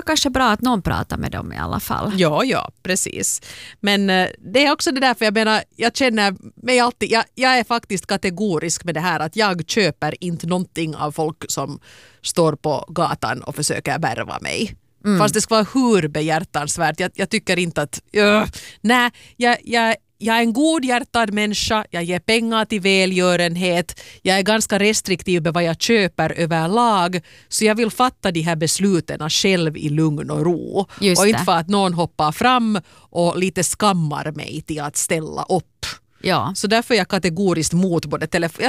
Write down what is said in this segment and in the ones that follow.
kanske bra att någon pratar med dem i alla fall. Ja, precis. Men det är också det där, för jag menar, jag känner mig alltid, jag är faktiskt kategorisk med det här att jag köper inte någonting av folk som står på gatan och försöker värva mig. Fast det ska vara hur behjärtansvärt. Jag tycker inte att... Nej, jag är en godhjärtad människa. Jag ger pengar till välgörenhet. Jag är ganska restriktiv med vad jag köper överlag. Så jag vill fatta de här besluten själv i lugn och ro. Just och inte det. för att någon hoppar fram och lite skammar mig till att ställa upp. Ja. Så därför är jag kategoriskt mot både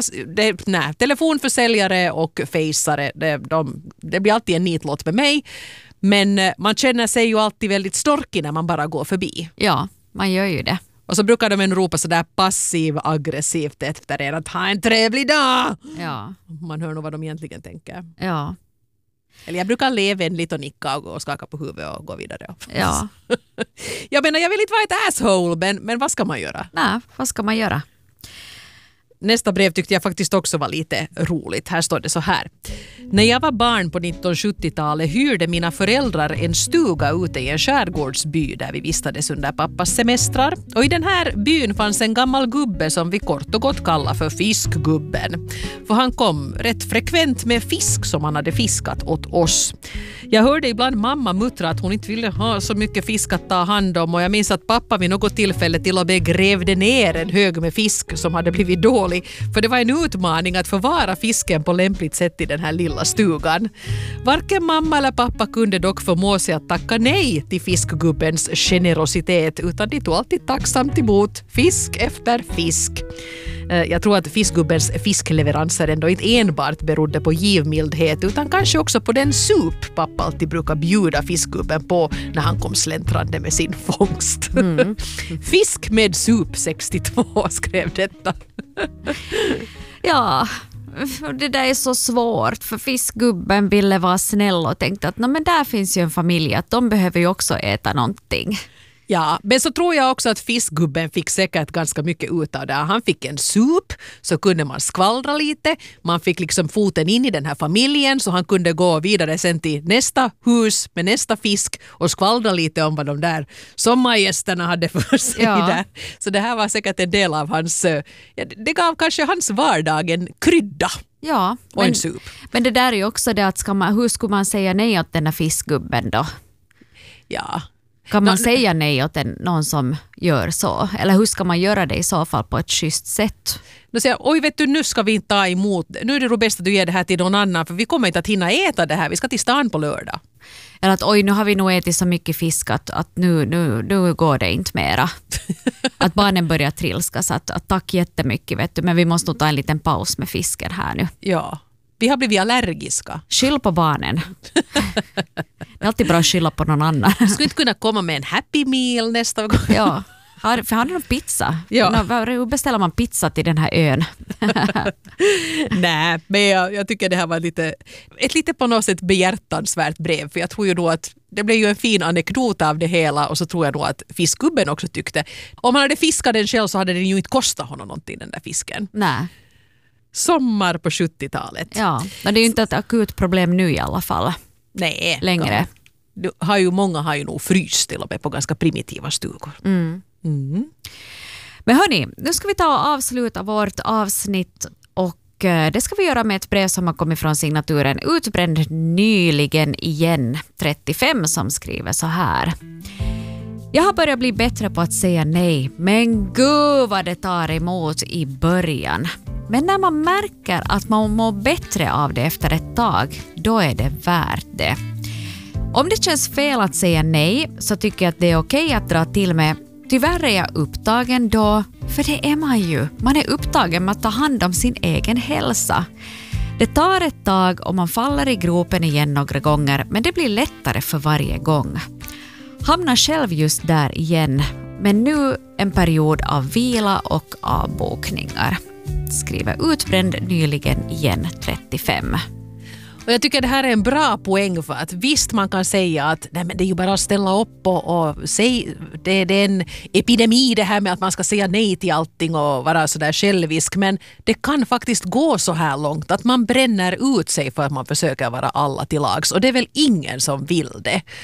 telefonförsäljare och faceare. Det blir alltid en nitlott med mig. Men man känner sig ju alltid väldigt storkig när man bara går förbi. Ja, man gör ju det. Och så brukar de ropa sådär passiv-aggressivt efter en att ha en trevlig dag. Ja. Man hör nog vad de egentligen tänker. Ja. Eller jag brukar le vänligt och nicka och skaka på huvudet och gå vidare. Ja. Jag menar, jag vill inte vara ett asshole, men vad ska man göra? Nej, vad ska man göra? Nästa brev tyckte jag faktiskt också var lite roligt. Här står det så här. När jag var barn på 1970-talet hyrde mina föräldrar en stuga ute i en skärgårdsby där vi vistades under pappas semestrar. Och i den här byn fanns en gammal gubbe som vi kort och gott kallar för fiskgubben. För han kom rätt frekvent med fisk som han hade fiskat åt oss. Jag hörde ibland mamma muttra att hon inte ville ha så mycket fisk att ta hand om, och jag minns att pappa vid något tillfälle till och med grävde ner en hög med fisk som hade blivit dålig. För det var en utmaning att förvara fisken på lämpligt sätt i den här lilla stugan. Varken mamma eller pappa kunde dock förmå sig att tacka nej till fiskgubbens generositet, utan de tog alltid tacksamt emot fisk efter fisk. Jag tror att fiskgubbens fiskleveranser ändå inte enbart berodde på givmildhet, utan kanske också på den sup pappa alltid brukar bjuda fiskgubben på när han kom släntrande med sin fångst. Fisk med sup 62 skrev detta. Ja, det där är så svårt, för fiskgubben ville vara snäll och tänkte att men där finns ju en familj, att de behöver ju också äta någonting. Ja, men så tror jag också att fiskgubben fick säkert ganska mycket ut av det. Han fick en sup, så kunde man skvallra lite. Man fick liksom foten in i den här familjen, så han kunde gå vidare sen till nästa hus med nästa fisk och skvallra lite om vad de där sommargästerna hade för sig där. Så det här var säkert en del av hans... det gav kanske hans vardag en krydda. Ja, och en sup. Men det där är ju också det att hur skulle man säga nej åt den här fiskgubben då? Ja. Kan man säga nej åt någon som gör så? Eller hur ska man göra det i så fall på ett schysst sätt? Då säger jag, oj vet du, nu ska vi inte ta emot. Nu är det nog bäst att du ger det här till någon annan, för vi kommer inte att hinna äta det här. Vi ska till stan på lördag. Eller att oj, nu har vi nog ätit så mycket fisk att nu går det inte mera. Att barnen börjar trilskas. Att tack jättemycket, vet du, men vi måste nog ta en liten paus med fisken här nu. Ja. Vi har blivit allergiska. Skyll på barnen. Det är alltid bra att skylla på någon annan. Du skulle inte kunna komma med en happy meal nästa gång. Ja, har du någon pizza? Ja. Hur beställer man pizza till den här ön? Nej, men jag tycker det här var ett lite på något sätt behjärtansvärt brev. För jag tror ju då att det blev ju en fin anekdot av det hela, och så tror jag då att fiskgubben också tyckte. Om han hade fiskat den själv så hade den ju inte kostat honom någonting, den där fisken. Nej. Sommar på 70-talet. Ja, men det är ju inte ett akut problem nu i alla fall. Nej. Längre. Många har ju nog fryst till och med på ganska primitiva stugor. Men hörni, nu ska vi ta och avsluta vårt avsnitt, och det ska vi göra med ett brev som har kommit från signaturen Utbränd nyligen igen 35, som skriver så här. Jag har börjat bli bättre på att säga nej, men gud vad det tar emot i början. Men när man märker att man mår bättre av det efter ett tag, då är det värt det. Om det känns fel att säga nej, så tycker jag att det är okej att dra till med tyvärr är jag upptagen då, för det är man ju. Man är upptagen med att ta hand om sin egen hälsa. Det tar ett tag och man faller i gropen igen några gånger, men det blir lättare för varje gång. Hamnar själv just där igen, men nu en period av vila och avbokningar. Skriver Utbränd nyligen igen 35. Och jag tycker det här är en bra poäng, för att visst man kan säga att nej, men det är ju bara att ställa upp och säga, det är en epidemi det här med att man ska säga nej till allting och vara sådär självisk, men det kan faktiskt gå så här långt att man bränner ut sig för att man försöker vara alla till lags, och det är väl ingen som vill det.